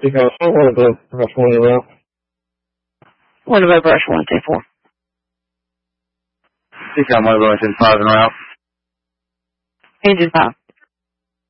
Because I wanted to brush one around. What about brush 124? Decom 1 5 and route. Engine 5.